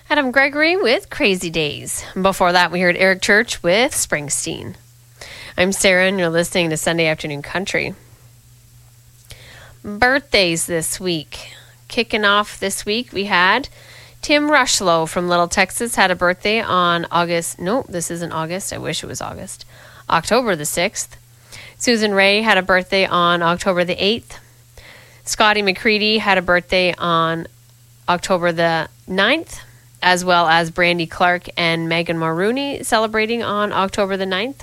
Adam Gregory with Crazy Days. Before that, we heard Eric Church with Springsteen. I'm Sarah, and you're listening to Sunday Afternoon Country. Birthdays this week. Kicking off this week, we had Tim Rushlow from Little Texas had a birthday on October the 6th. Susan Ray had a birthday on October the 8th. Scotty McCready had a birthday on October the 9th, as well as Brandy Clark and Megan Mulrooney celebrating on October the 9th.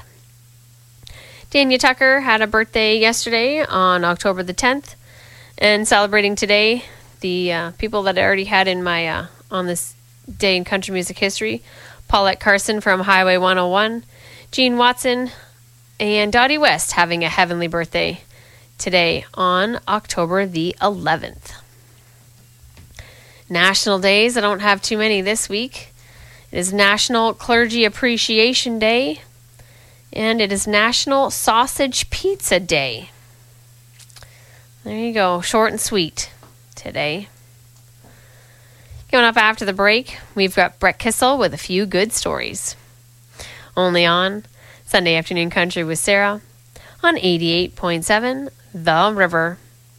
Dania Tucker had a birthday yesterday on October the 10th, and celebrating today, the people that I already had in my on this day in country music history: Paulette Carson from Highway 101, Gene Watson, and Dottie West having a heavenly birthday today on October the 11th. National days, I don't have too many this week. It is National Clergy Appreciation Day, and it is National Sausage Pizza Day. There you go, short and sweet today. Coming up after the break, we've got Brett Kissel with a few good stories. Only on Sunday Afternoon Country with Sarah on 88.7 The River.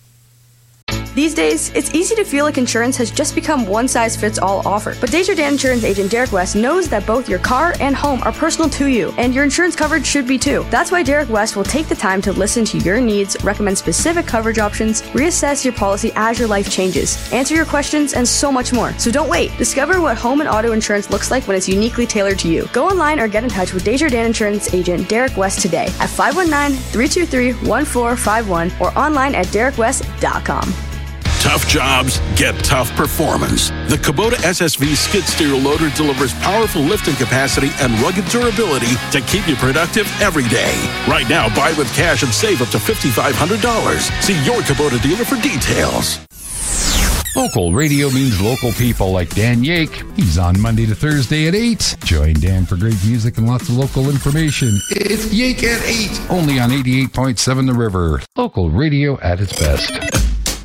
These days, it's easy to feel like insurance has just become one-size-fits-all offer. But Desjardins Insurance agent Derek West knows that both your car and home are personal to you, and your insurance coverage should be too. That's why Derek West will take the time to listen to your needs, recommend specific coverage options, reassess your policy as your life changes, answer your questions, and so much more. So don't wait. Discover what home and auto insurance looks like when it's uniquely tailored to you. Go online or get in touch with Desjardins Insurance agent Derek West today at 519-323-1451 or online at derekwest.com. Tough jobs get tough performance. The Kubota SSV skid steer loader delivers powerful lifting capacity and rugged durability to keep you productive every day. Right now, buy with cash and save up to $5,500. See your Kubota dealer for details. Local radio means local people like Dan Yake. He's on Monday to Thursday at 8. Join Dan for great music and lots of local information. It's Yake at 8, only on 88.7 The River. Local radio at its best.